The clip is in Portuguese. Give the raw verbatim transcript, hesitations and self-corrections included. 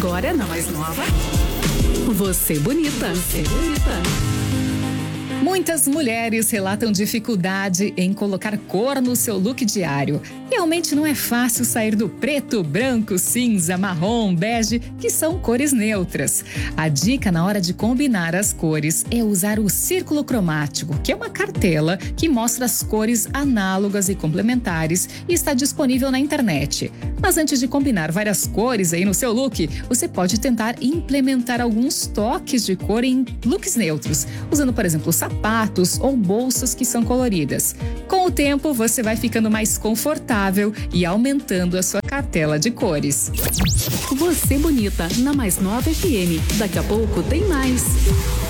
Agora na Mais Nova. Você bonita. Você bonita. Muitas mulheres relatam dificuldade em colocar cor no seu look diário. Realmente não é fácil sair do preto, branco, cinza, marrom, bege, que são cores neutras. A dica na hora de combinar as cores é usar o círculo cromático, que é uma cartela que mostra as cores análogas e complementares e está disponível na internet. Mas antes de combinar várias cores aí no seu look, você pode tentar implementar alguns toques de cor em looks neutros, usando, por exemplo, sapatos ou bolsas que são coloridas. Com o tempo, você vai ficando mais confortável e aumentando a sua cartela de cores. Você bonita na Mais Nova F M. Daqui a pouco tem mais.